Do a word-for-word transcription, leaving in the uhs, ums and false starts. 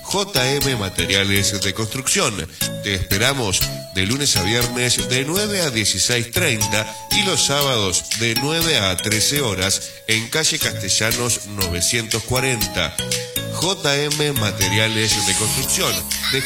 J M Materiales de Construcción. Te esperamos de lunes a viernes de nueve a dieciséis treinta y los sábados de nueve a trece horas en calle Castellanos novecientos cuarenta. J M Materiales de Construcción.